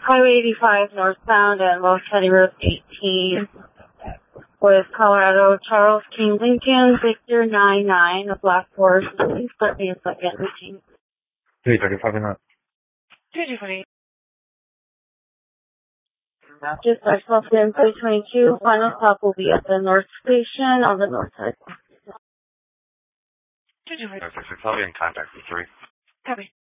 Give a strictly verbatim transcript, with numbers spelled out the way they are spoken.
Highway eighty-five northbound and Los County Road eighteen with Colorado Charles King Lincoln, Victor nine nine, a black horse. Please let me a second. three thirty-five and up. two twenty. Just I swapped in three twenty-two. Final stop will be at the North Station on the north side. two twenty. I'll be in contact with three. Copy.